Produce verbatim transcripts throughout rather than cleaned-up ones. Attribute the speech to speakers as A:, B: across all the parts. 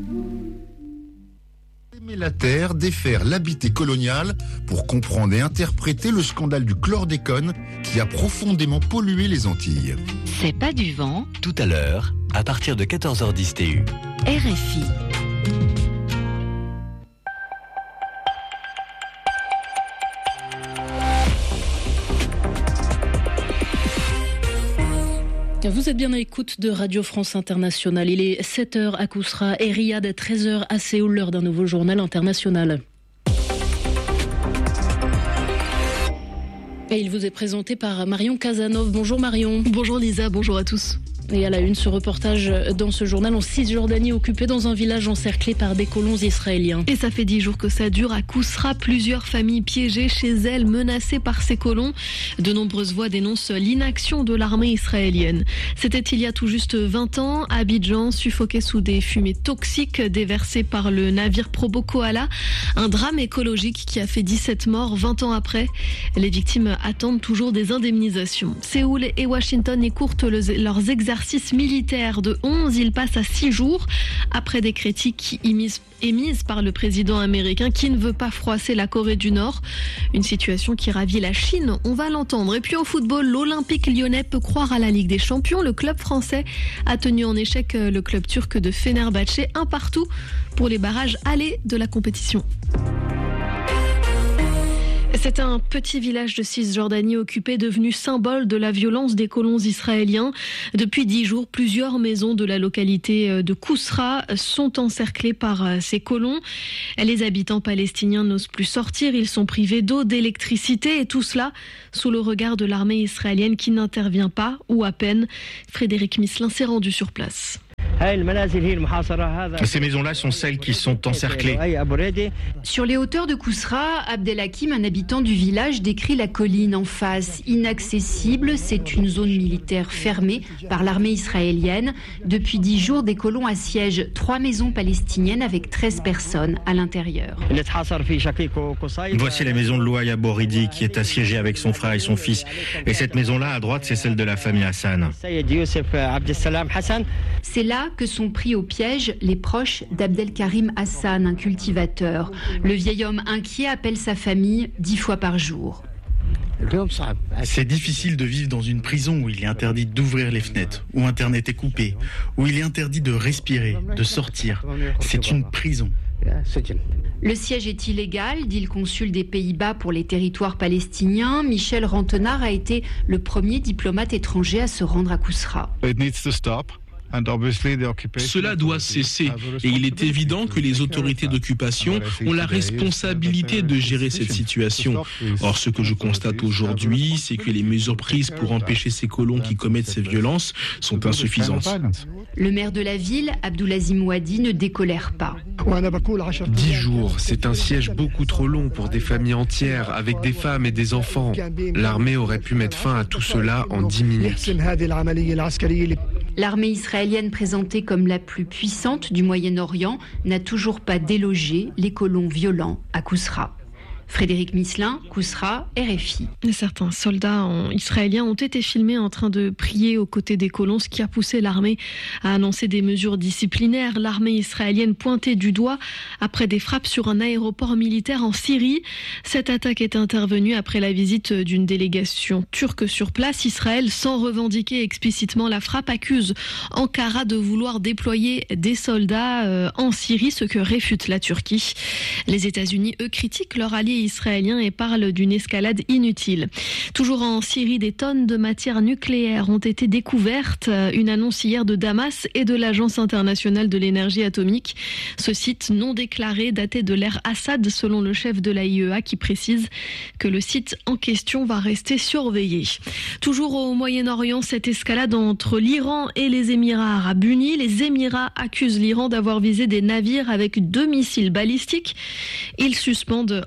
A: Aimer la terre, défaire l'habité colonial pour comprendre et interpréter le scandale du chlordécone qui a profondément pollué les Antilles.
B: C'est pas du vent.
C: Tout à l'heure, à partir de quatorze heures dix T U.
B: R F I.
D: Vous êtes bien à l'écoute de Radio France Internationale. Il est sept heures à Kousra et Riyad à treize heures à Séoul, l'heure d'un nouveau journal international. Et il vous est présenté par Marion Casanov. Bonjour Marion.
E: Bonjour Lisa, bonjour à tous.
D: Et à la une, ce reportage dans ce journal en Cisjordanie, occupé dans un village encerclé par des colons israéliens.
E: Et ça fait dix jours que ça dure à Kousra. Plusieurs familles piégées chez elles, menacées par ces colons. De nombreuses voix dénoncent l'inaction de l'armée israélienne. C'était il y a tout juste vingt ans, à Abidjan, suffoqué sous des fumées toxiques déversées par le navire Probo Koala. Un drame écologique qui a fait dix-sept morts vingt ans après. Les victimes attendent toujours des indemnisations. Séoul et Washington écourtent leurs exercices militaires de onze, ils passent à six jours après des critiques émises, émises par le président américain qui ne veut pas froisser la Corée du Nord. Une situation qui ravit la Chine, on va l'entendre. Et puis au football, l'Olympique lyonnais peut croire à la Ligue des Champions. Le club français a tenu en échec le club turc de Fenerbahçe, un partout pour les barrages allés de la compétition. C'est un petit village de Cisjordanie occupé, devenu symbole de la violence des colons israéliens. Depuis dix jours, plusieurs maisons de la localité de Kousra sont encerclées par ces colons. Les habitants palestiniens n'osent plus sortir, ils sont privés d'eau, d'électricité et tout cela sous le regard de l'armée israélienne qui n'intervient pas ou à peine. Frédéric Misselin s'est rendu sur place.
F: Ces maisons-là sont celles qui sont encerclées.
G: Sur les hauteurs de Kousra, Abdelhakim, un habitant du village, décrit la colline en face. Inaccessible, c'est une zone militaire fermée par l'armée israélienne. Depuis dix jours, des colons assiègent trois maisons palestiniennes avec treize personnes à l'intérieur.
F: Voici la maison de Louaïa Boridi qui est assiégée avec son frère et son fils. Et cette maison-là, à droite, c'est celle de la famille Hassan.
G: C'est là que sont pris au piège les proches d'Abdelkarim Hassan, un cultivateur. Le vieil homme inquiet appelle sa famille dix fois par jour.
H: C'est difficile de vivre dans une prison où il est interdit d'ouvrir les fenêtres, où Internet est coupé, où il est interdit de respirer, de sortir. C'est une prison.
G: Le siège est illégal, dit le consul des Pays-Bas pour les territoires palestiniens. Michel Rantenard a été le premier diplomate étranger à se rendre à Kousra.
I: Cela doit cesser et il est évident que les autorités d'occupation ont la responsabilité de gérer cette situation. Or, ce que je constate aujourd'hui, c'est que les mesures prises pour empêcher ces colons qui commettent ces violences sont insuffisantes.
G: Le maire de la ville, Abdoulazim Ouadi, ne décolère pas.
J: Dix jours, c'est un siège beaucoup trop long pour des familles entières, avec des femmes et des enfants. L'armée aurait pu mettre fin à tout cela en dix minutes.
G: L'armée israélienne, présentée comme la plus puissante du Moyen-Orient, n'a toujours pas délogé les colons violents à Kousra. Frédéric Misselin, Kousra, R F I.
E: Certains soldats israéliens ont été filmés en train de prier aux côtés des colons, ce qui a poussé l'armée à annoncer des mesures disciplinaires. L'armée israélienne pointée du doigt après des frappes sur un aéroport militaire en Syrie. Cette attaque est intervenue après la visite d'une délégation turque sur place. Israël, sans revendiquer explicitement la frappe, accuse Ankara de vouloir déployer des soldats en Syrie, ce que réfute la Turquie. Les États-Unis, eux, critiquent leur allié israélien et parle d'une escalade inutile. Toujours en Syrie, des tonnes de matières nucléaires ont été découvertes. Une annonce hier de Damas et de l'Agence internationale de l'énergie atomique. Ce site non déclaré datait de l'ère Assad, selon le chef de l'A I E A, qui précise que le site en question va rester surveillé. Toujours au Moyen-Orient, cette escalade entre l'Iran et les Émirats arabes unis. Les Émirats accusent l'Iran d'avoir visé des navires avec deux missiles balistiques. Ils suspendent en conséquence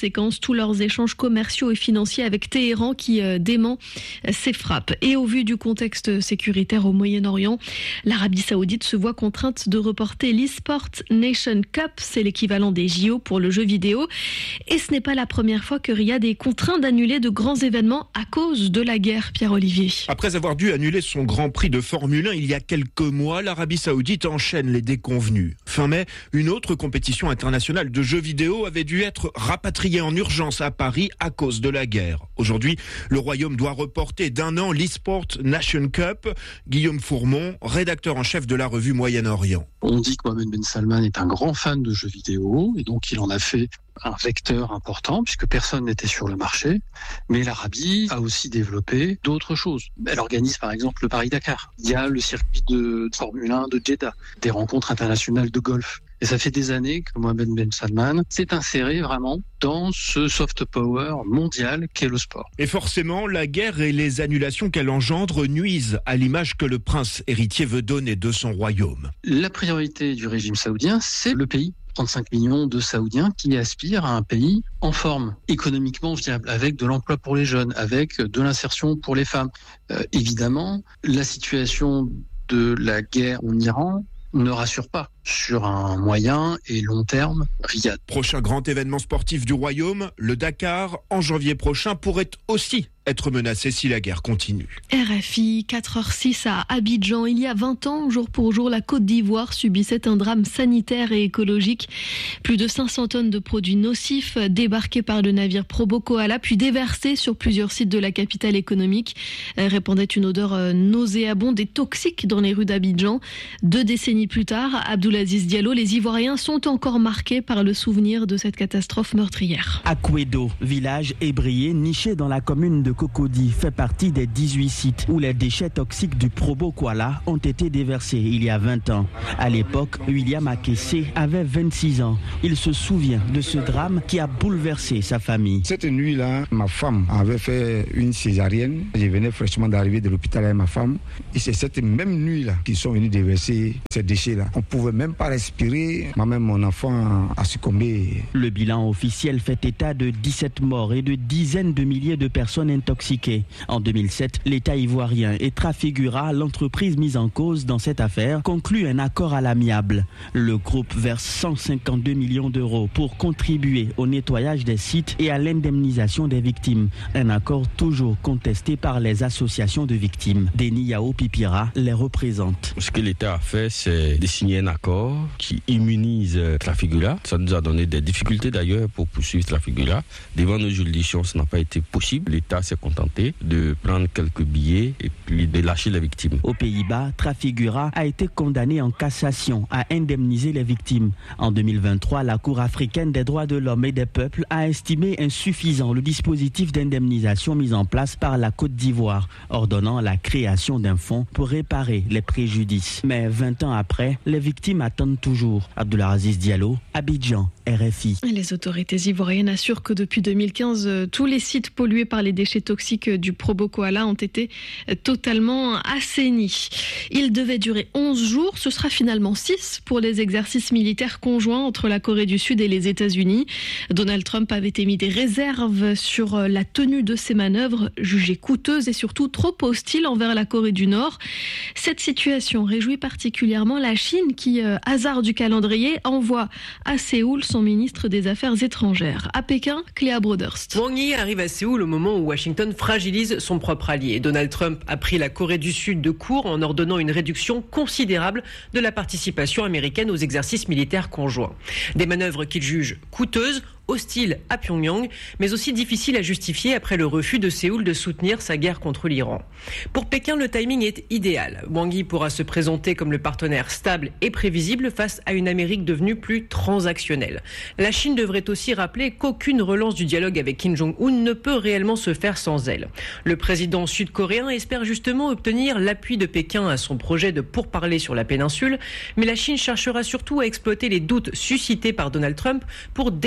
E: conséquence tous leurs échanges commerciaux et financiers avec Téhéran qui euh, dément ces frappes. Et au vu du contexte sécuritaire au Moyen-Orient, l'Arabie Saoudite se voit contrainte de reporter l'eSport Nation Cup, c'est l'équivalent des J O pour le jeu vidéo. Et ce n'est pas la première fois que Riyad est contraint d'annuler de grands événements à cause de la guerre, Pierre-Olivier.
K: Après avoir dû annuler son Grand Prix de Formule un il y a quelques mois, l'Arabie Saoudite enchaîne les déconvenues. Fin mai, une autre compétition internationale de jeux vidéo avait dû être rapatriée en urgence à Paris à cause de la guerre. Aujourd'hui, le Royaume doit reporter d'un an l'eSport Nation Cup. Guillaume Fourmont, rédacteur en chef de la revue Moyen-Orient.
L: On dit que Mohammed Ben Salman est un grand fan de jeux vidéo et donc il en a fait un vecteur important puisque personne n'était sur le marché. Mais l'Arabie a aussi développé d'autres choses. Elle organise par exemple le Paris-Dakar. Il y a le circuit de Formule un de Jeddah, des rencontres internationales de golf. Et ça fait des années que Mohammed Ben Salman s'est inséré vraiment dans ce soft power mondial qu'est le sport.
K: Et forcément, la guerre et les annulations qu'elle engendre nuisent à l'image que le prince héritier veut donner de son royaume.
L: La priorité du régime saoudien, c'est le pays. trente-cinq millions de Saoudiens qui aspirent à un pays en forme, économiquement viable, avec de l'emploi pour les jeunes, avec de l'insertion pour les femmes. Euh, évidemment, la situation de la guerre en Iran ne rassure pas sur un moyen et long terme Riyad.
K: Prochain grand événement sportif du Royaume, le Dakar, en janvier prochain, pourrait aussi être menacé si la guerre continue.
E: R F I, quatre heures six à Abidjan. Il y a vingt ans, jour pour jour, la Côte d'Ivoire subissait un drame sanitaire et écologique. Plus de cinq cents tonnes de produits nocifs débarqués par le navire Probo Koala, puis déversés sur plusieurs sites de la capitale économique, répandaient une odeur nauséabonde et toxique dans les rues d'Abidjan. Deux décennies plus tard, Abdoulaziz Diallo, les Ivoiriens sont encore marqués par le souvenir de cette catastrophe meurtrière.
M: Akwedo, village ébrié niché dans la commune de Cocody, fait partie des dix-huit sites où les déchets toxiques du Probo Koala ont été déversés il y a vingt ans. À l'époque, William Akessé avait vingt-six ans. Il se souvient de ce drame qui a bouleversé sa famille.
N: Cette nuit-là, ma femme avait fait une césarienne. Je venais fraîchement d'arriver de l'hôpital avec ma femme. Et c'est cette même nuit-là qu'ils sont venus déverser ces déchets-là. On ne pouvait même pas respirer. Moi-même, mon enfant a succombé.
M: Le bilan officiel fait état de dix-sept morts et de dizaines de milliers de personnes intoxiquées. En deux mille sept, l'État ivoirien et Trafigura, l'entreprise mise en cause dans cette affaire, conclut un accord à l'amiable. Le groupe verse cent cinquante-deux millions d'euros pour contribuer au nettoyage des sites et à l'indemnisation des victimes. Un accord toujours contesté par les associations de victimes. Denis Yao Pipira les représente.
O: Ce que l'État a fait, c'est de signer un accord qui immunise Trafigura. Ça nous a donné des difficultés d'ailleurs pour poursuivre Trafigura. Devant nos juridictions, ça n'a pas été possible. L'État s'est contenté de prendre quelques billets et puis de lâcher les victimes.
M: Aux Pays-Bas, Trafigura a été condamné en cassation à indemniser les victimes. En deux mille vingt-trois, la Cour africaine des droits de l'homme et des peuples a estimé insuffisant le dispositif d'indemnisation mis en place par la Côte d'Ivoire, ordonnant la création d'un fonds pour réparer les préjudices. Mais vingt ans après, les victimes attendent toujours. Abdoulaziz Diallo, Abidjan, R F I.
E: Les autorités ivoiriennes assurent que depuis deux mille quinze, tous les sites pollués par les déchets toxiques du Probo Koala ont été totalement assainis. Il devait durer onze jours, ce sera finalement six pour les exercices militaires conjoints entre la Corée du Sud et les États-Unis. Donald Trump avait émis des réserves sur la tenue de ces manœuvres, jugées coûteuses et surtout trop hostiles envers la Corée du Nord. Cette situation réjouit particulièrement la Chine qui, euh, hasard du calendrier, envoie à Séoul son ministre des Affaires étrangères. À Pékin, Cléa Broderst.
P: Wang Yi arrive à Séoul au moment où Washington fragilise son propre allié. Donald Trump a pris la Corée du Sud de court en ordonnant une réduction considérable de la participation américaine aux exercices militaires conjoints. Des manœuvres qu'il juge coûteuses, hostile à Pyongyang, mais aussi difficile à justifier après le refus de Séoul de soutenir sa guerre contre l'Iran. Pour Pékin, le timing est idéal. Wang Yi pourra se présenter comme le partenaire stable et prévisible face à une Amérique devenue plus transactionnelle. La Chine devrait aussi rappeler qu'aucune relance du dialogue avec Kim Jong-un ne peut réellement se faire sans elle. Le président sud-coréen espère justement obtenir l'appui de Pékin à son projet de pourparlers sur la péninsule, mais la Chine cherchera surtout à exploiter les doutes suscités par Donald Trump pour desserrer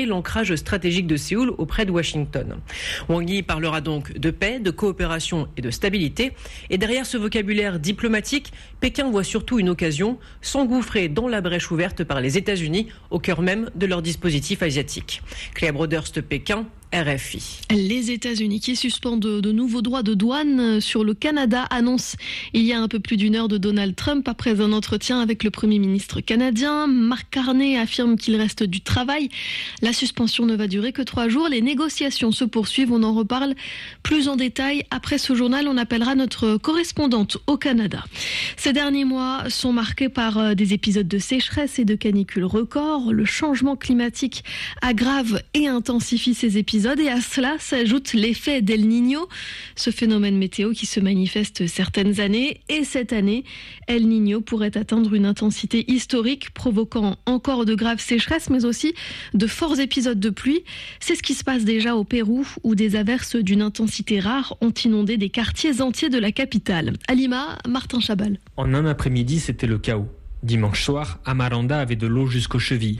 P: l'ancrage stratégique de Séoul auprès de Washington. Wang Yi parlera donc de paix, de coopération et de stabilité. Et derrière ce vocabulaire diplomatique, Pékin voit surtout une occasion, s'engouffrer dans la brèche ouverte par les États-Unis au cœur même de leur dispositif asiatique. Cléa Broderst, Pékin, R F I.
E: Les États-Unis qui suspendent de, de nouveaux droits de douane sur le Canada annoncent il y a un peu plus d'une heure de Donald Trump après un entretien avec le Premier ministre canadien. Mark Carney affirme qu'il reste du travail. La suspension ne va durer que trois jours. Les négociations se poursuivent. On en reparle plus en détail. Après ce journal, on appellera notre correspondante au Canada. Ces derniers mois sont marqués par des épisodes de sécheresse et de canicules records. Le changement climatique aggrave et intensifie ces épisodes. Et à cela s'ajoute l'effet d'El Niño, ce phénomène météo qui se manifeste certaines années. Et cette année, El Niño pourrait atteindre une intensité historique, provoquant encore de graves sécheresses, mais aussi de forts épisodes de pluie. C'est ce qui se passe déjà au Pérou, où des averses d'une intensité rare ont inondé des quartiers entiers de la capitale. À Lima, Martin Chabal.
Q: En un après-midi, c'était le chaos. Dimanche soir, Amaranda avait de l'eau jusqu'aux chevilles.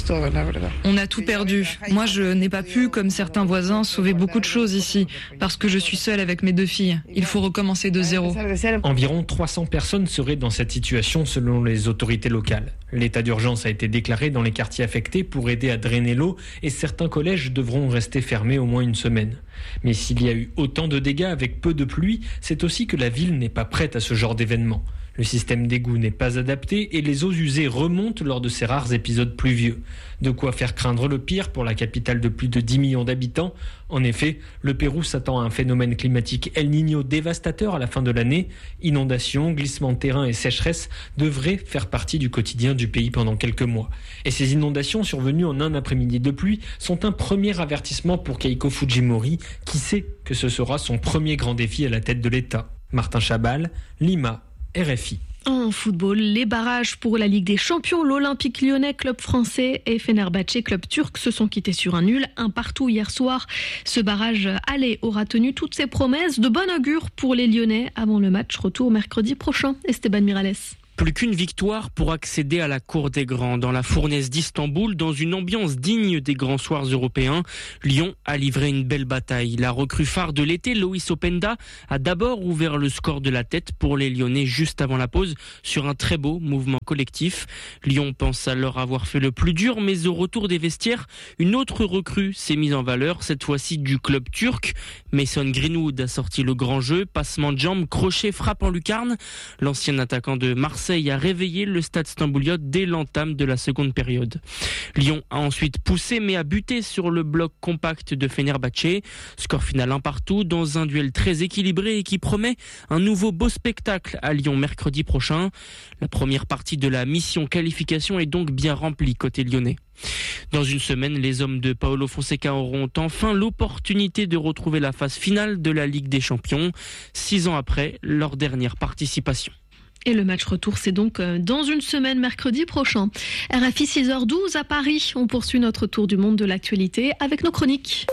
R: On a tout perdu. Moi, je n'ai pas pu, comme certains voisins, sauver beaucoup de choses ici, parce que je suis seule avec mes deux filles. Il faut recommencer de zéro.
Q: Environ trois cents personnes seraient dans cette situation selon les autorités locales. L'état d'urgence a été déclaré dans les quartiers affectés pour aider à drainer l'eau et certains collèges devront rester fermés au moins une semaine. Mais s'il y a eu autant de dégâts avec peu de pluie, c'est aussi que la ville n'est pas prête à ce genre d'événement. Le système d'égout n'est pas adapté et les eaux usées remontent lors de ces rares épisodes pluvieux. De quoi faire craindre le pire pour la capitale de plus de dix millions d'habitants. En effet, le Pérou s'attend à un phénomène climatique El Niño dévastateur à la fin de l'année. Inondations, glissements de terrain et sécheresse devraient faire partie du quotidien du pays pendant quelques mois. Et ces inondations survenues en un après-midi de pluie sont un premier avertissement pour Keiko Fujimori, qui sait que ce sera son premier grand défi à la tête de l'État. Martin Chabal, Lima, R F I.
E: En football, les barrages pour la Ligue des Champions, l'Olympique Lyonnais, club français, et Fenerbahçe, club turc, se sont quittés sur un nul, un partout hier soir. Ce barrage aller aura tenu toutes ses promesses, de bon augure pour les Lyonnais avant le match retour mercredi prochain. Esteban Miralles.
S: Plus qu'une victoire pour accéder à la cour des grands. Dans la fournaise d'Istanbul, dans une ambiance digne des grands soirs européens, Lyon a livré une belle bataille. La recrue phare de l'été, Loïs Openda, a d'abord ouvert le score de la tête pour les Lyonnais juste avant la pause sur un très beau mouvement collectif. Lyon pense alors avoir fait le plus dur, mais au retour des vestiaires, une autre recrue s'est mise en valeur, cette fois-ci du club turc. Mason Greenwood a sorti le grand jeu, passement de jambes, crochet, frappe en lucarne. L'ancien attaquant de Marseille a réveillé le stade stambouliote dès l'entame de la seconde période. Lyon a ensuite poussé mais a buté sur le bloc compact de Fenerbahçe. Score final un partout dans un duel très équilibré et qui promet un nouveau beau spectacle à Lyon mercredi prochain. La première partie de la mission qualification est donc bien remplie côté lyonnais. Dans une semaine, les hommes de Paulo Fonseca auront enfin l'opportunité de retrouver la phase finale de la Ligue des Champions, six ans après leur dernière participation.
E: Et le match retour, c'est donc dans une semaine, mercredi prochain. R F I six heures douze à Paris. On poursuit notre tour du monde de l'actualité avec nos chroniques.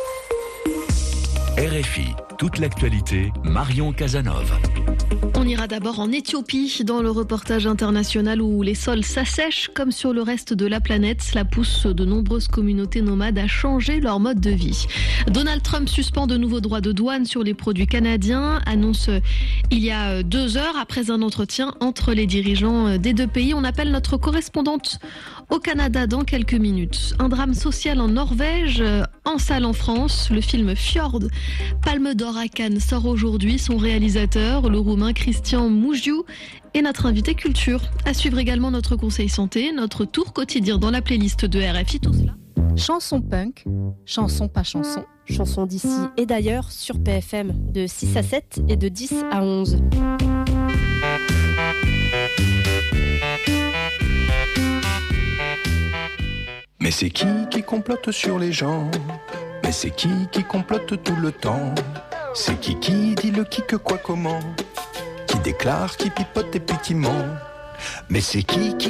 C: R F I, toute l'actualité, Marion Casanov.
E: On ira d'abord en Éthiopie, dans le reportage international où les sols s'assèchent comme sur le reste de la planète. Cela pousse de nombreuses communautés nomades à changer leur mode de vie. Donald Trump suspend de nouveaux droits de douane sur les produits canadiens, annonce il y a deux heures après un entretien entre les dirigeants des deux pays. On appelle notre correspondante au Canada dans quelques minutes. Un drame social en Norvège, en salle en France. Le film Fjord, Palme d'or à Cannes, sort aujourd'hui. Son réalisateur, le roumain Cristian Mugiu, est notre invité culture. À suivre également notre conseil santé, notre tour quotidien dans la playlist de R F I. Tout cela.
T: Chanson punk, chanson pas chanson, chanson d'ici et d'ailleurs sur P F M de six à sept et de dix à onze.
U: Mais c'est qui qui complote sur les gens? Mais c'est qui qui complote tout le temps? C'est qui qui dit le qui, que, quoi, comment? Qui déclare, qui pipote et puis qui ment? Mais c'est qui qui